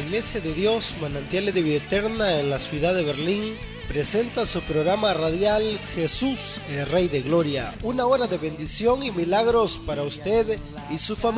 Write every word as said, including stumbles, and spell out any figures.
Iglesia de Dios, Manantiales de Vida Eterna en la ciudad de Berlín, presenta su programa radial Jesús, el Rey de Gloria. Una hora de bendición y milagros para usted y su familia.